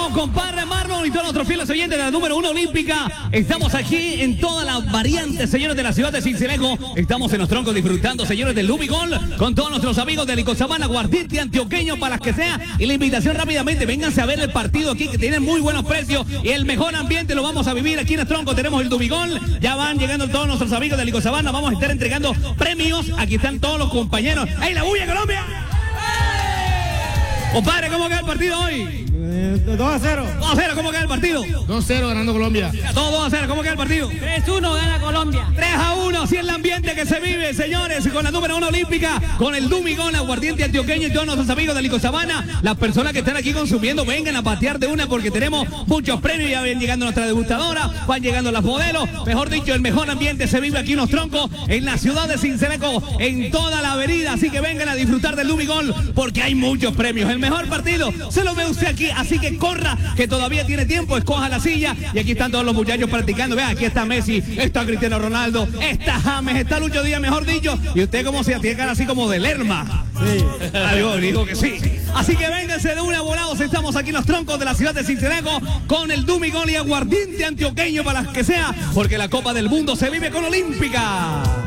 Bueno, compadre Marlon y todos nuestros fieles oyentes de la número 1 olímpica, estamos aquí en todas las variantes, señores, de la ciudad de Sincelejo. Estamos en los troncos disfrutando, señores, del Lumigol, con todos nuestros amigos de Licozamana, aguardiente antioqueño para las que sea. Y la invitación rápidamente, vénganse a ver el partido aquí, que tienen muy buenos precios y el mejor ambiente lo vamos a vivir aquí en los troncos. Tenemos el Lumigol, ya van llegando todos nuestros amigos de Licozamana, vamos a estar entregando premios. Aquí están todos los compañeros. ¡Ey, la bulla, Colombia! Compadre, ¿cómo queda el partido hoy? 2-0. 2-0, ¿cómo queda el partido? 2-0 ganando Colombia. Todo 2-0, ¿cómo queda el partido? 3-1 gana Colombia. 3-1, así es el ambiente que se vive, señores, con la número 1 olímpica, con el Lumigol, aguardiente antioqueño y todos nuestros amigos de Licozamana. Las personas que están aquí consumiendo, vengan a patear de una porque tenemos muchos premios. Ya van llegando nuestra degustadora, van llegando las modelos. Mejor dicho, el mejor ambiente se vive aquí en los troncos, en la ciudad de Sincelejo, en toda la avenida. Así que vengan a disfrutar del Lumigol porque hay muchos premios. El mejor partido se lo ve usted aquí, así que corra, que todavía tiene tiempo, escoja la silla. Y aquí están todos los muchachos practicando. Vea, aquí está Messi, está Cristiano Ronaldo, está James, está Lucho Díaz, mejor dicho. Y usted como se tiene cara así como de Lerma. Sí. Adiós, digo que sí. Así que vénganse de una volados. Estamos aquí en los troncos de la ciudad de Sincelejo con el Lumigol y aguardiente antioqueño para las que sea, porque la Copa del Mundo se vive con Olímpica.